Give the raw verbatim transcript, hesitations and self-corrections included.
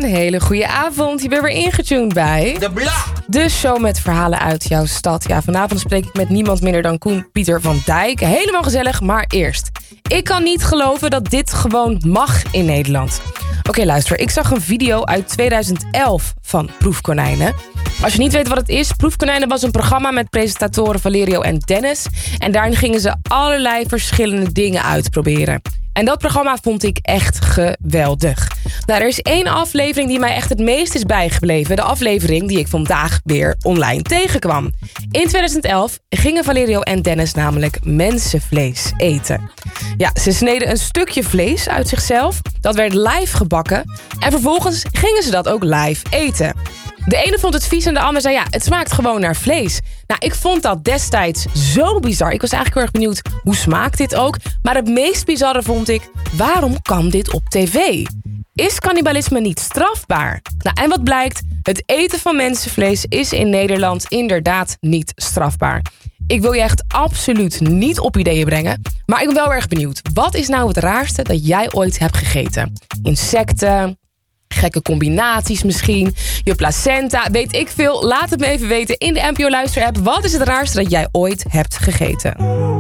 Een hele goede avond. Je bent weer ingetuned bij De Bla. de show met verhalen uit jouw stad. Ja, vanavond spreek ik met niemand minder dan Koen Pieter van Dijk. Helemaal gezellig, maar eerst. Ik kan niet geloven dat dit gewoon mag in Nederland. Oké, okay, luister. Ik zag een video uit tweeduizend elf van Proefkonijnen. Als je niet weet wat het is, Proefkonijnen was een programma met presentatoren Valerio en Dennis. En daarin gingen ze allerlei verschillende dingen uitproberen. En dat programma vond ik echt geweldig. Nou, er is één aflevering die mij echt het meest is bijgebleven. De aflevering die ik vandaag weer online tegenkwam. In tweeduizend elf gingen Valerio en Dennis namelijk mensenvlees eten. Ja, ze sneden een stukje vlees uit zichzelf. Dat werd live gebakken. En vervolgens gingen ze dat ook live eten. De ene vond het vies en de ander zei ja, het smaakt gewoon naar vlees. Nou, ik vond dat destijds zo bizar. Ik was eigenlijk heel erg benieuwd, hoe smaakt dit ook? Maar het meest bizarre vond ik, waarom kan dit op tv? Is cannibalisme niet strafbaar? Nou, en wat blijkt? Het eten van mensenvlees is in Nederland inderdaad niet strafbaar. Ik wil je echt absoluut niet op ideeën brengen. Maar ik ben wel erg benieuwd. Wat is nou het raarste dat jij ooit hebt gegeten? Insecten, gekke combinaties misschien, je placenta, weet ik veel. Laat het me even weten in de N P O Luister-app. Wat is het raarste dat jij ooit hebt gegeten?